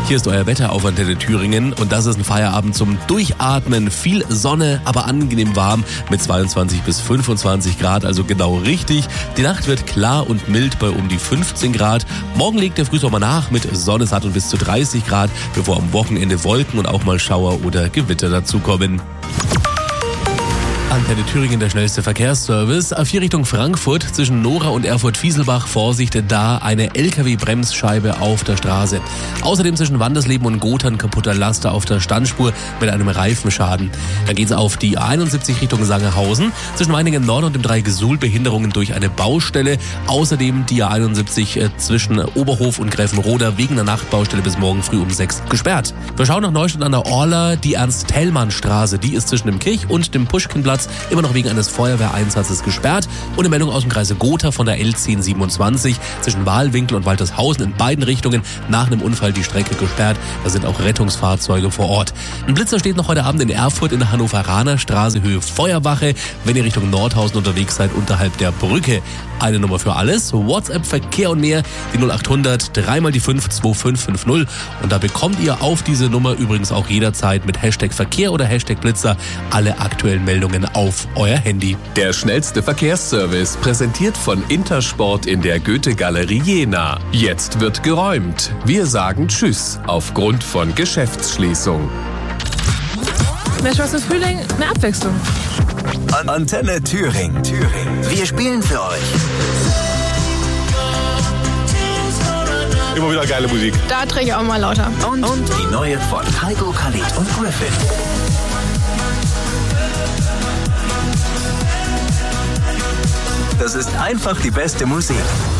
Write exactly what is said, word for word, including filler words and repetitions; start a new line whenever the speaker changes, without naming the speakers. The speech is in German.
Hier ist euer Wetter auf Antenne Thüringen und das ist ein Feierabend zum Durchatmen. Viel Sonne, aber angenehm warm mit zweiundzwanzig bis fünfundzwanzig Grad, also genau richtig. Die Nacht wird klar und mild bei um die fünfzehn Grad. Morgen legt der Frühsommer nach mit Sonne satt und bis zu dreißig Grad, bevor am Wochenende Wolken und auch mal Schauer oder Gewitter dazukommen. Antenne Thüringen, der schnellste Verkehrsservice. A vier Richtung Frankfurt zwischen Nora und Erfurt-Fieselbach. Vorsicht, da eine L K W-Bremsscheibe auf der Straße. Außerdem zwischen Wandersleben und Gotha ein kaputter Laster auf der Standspur mit einem Reifenschaden. Dann geht's auf die A einundsiebzig Richtung Sangerhausen. Zwischen Meiningen Nord und dem Dreieck Suhl Behinderungen durch eine Baustelle. Außerdem die A einundsiebzig äh, zwischen Oberhof und Gräfenroda wegen der Nachtbaustelle bis morgen früh um sechs gesperrt. Wir schauen nach Neustadt an der Orla. Die Ernst-Thälmann-Straße, die ist zwischen dem Kirch und dem Puschkinplatz immer noch wegen eines Feuerwehreinsatzes gesperrt. Und eine Meldung aus dem Kreise Gotha von der L zehn siebenundzwanzig zwischen Wahlwinkel und Waltershausen in beiden Richtungen nach einem Unfall die Strecke gesperrt. Da sind auch Rettungsfahrzeuge vor Ort. Ein Blitzer steht noch heute Abend in Erfurt in der Hannoveraner Straße Höhe Feuerwache, wenn ihr Richtung Nordhausen unterwegs seid, unterhalb der Brücke. Eine Nummer für alles, WhatsApp, Verkehr und mehr, die null acht hundert, dreimal die fünf, zwei fünf fünf null. Und da bekommt ihr auf diese Nummer übrigens auch jederzeit mit Hashtag Verkehr oder Hashtag Blitzer alle aktuellen Meldungen auf euer Handy.
Der schnellste Verkehrsservice, präsentiert von Intersport in der Goethe-Galerie Jena. Jetzt wird geräumt. Wir sagen Tschüss aufgrund von Geschäftsschließung.
Mehr Spaß im Frühling, mehr Abwechslung.
Antenne Thüringen. Thüringen. Wir spielen für euch.
Immer wieder geile Musik.
Da drehe ich auch mal lauter.
Und, und die neue von Heiko, Khalid und Griffin. Das ist einfach die beste Musik.